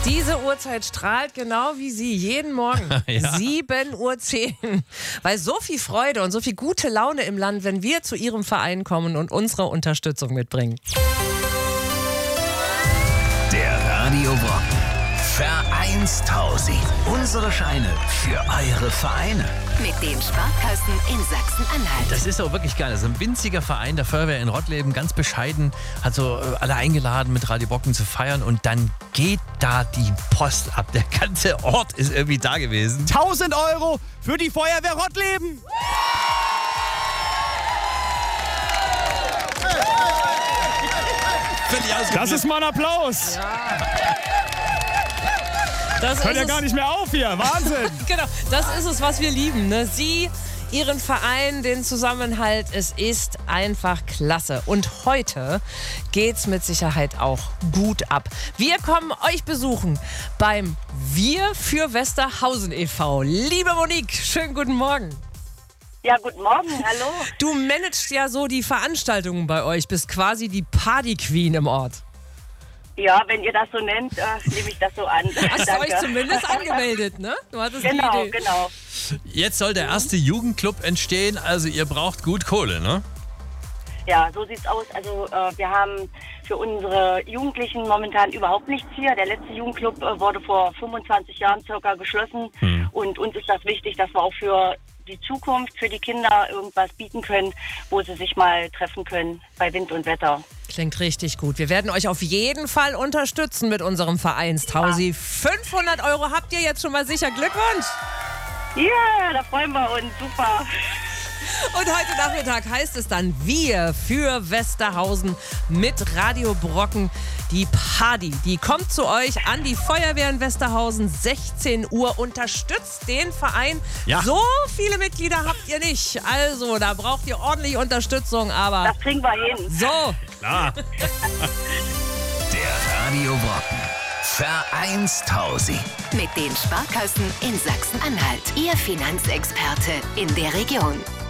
Diese Uhrzeit strahlt genau wie Sie jeden Morgen. Ja. 7:10 Uhr. Weil so viel Freude und so viel gute Laune im Land, wenn wir zu Ihrem Verein kommen und unsere Unterstützung mitbringen. Der Radio Brocken. Vereinstausi. Unsere Scheine für eure Vereine. Mit den Sparkassen in Sachsen-Anhalt. Das ist doch wirklich geil. Das ist ein winziger Verein der Feuerwehr in Rottleben, ganz bescheiden, hat so alle eingeladen, mit Radio Brocken zu feiern und dann geht da die Post ab. Der ganze Ort ist irgendwie da gewesen. 1.000 € für die Feuerwehr Rottleben. Das ist mal ein Applaus. Das Hört ist ja es. gar nicht mehr auf hier. Wahnsinn. Genau, das ist es, was wir lieben. Ne? Sie, Ihren Verein, den Zusammenhalt. Es ist einfach klasse. Und heute geht's mit Sicherheit auch gut ab. Wir kommen euch besuchen beim Wir für Westerhausen e.V. Liebe Monique, schönen guten Morgen. Ja, guten Morgen, hallo. Du managst ja so die Veranstaltungen bei euch, bist quasi die Party-Queen im Ort. Ja, wenn ihr das so nennt, nehme ich das so an. Hast du euch zumindest angemeldet, ne? Du hattest Genau, die Idee. genau. Jetzt soll der erste Jugendclub entstehen, also ihr braucht gut Kohle, ne? Ja, so sieht's aus. Also wir haben für unsere Jugendlichen momentan überhaupt nichts hier. Der letzte Jugendclub wurde vor 25 Jahren circa geschlossen. Und uns ist das wichtig, dass wir auch für die Zukunft, für die Kinder irgendwas bieten können, wo sie sich mal treffen können bei Wind und Wetter. Klingt richtig gut. Wir werden euch auf jeden Fall unterstützen mit unserem Vereinstausi. 500 € habt ihr jetzt schon mal sicher. Glückwunsch! Ja, da freuen wir uns. Super. Und heute Nachmittag heißt es dann Wir für Westerhausen mit Radio Brocken. Die Party, die kommt zu euch an die Feuerwehr in Westerhausen, 16 Uhr. Unterstützt den Verein. Ja. So viele Mitglieder habt ihr nicht. Also, da braucht ihr ordentlich Unterstützung, aber Das kriegen wir hin. so. Klar. Der Radio Brocken. Vereinstausi. Mit den Sparkassen in Sachsen-Anhalt. Ihr Finanzexperte in der Region.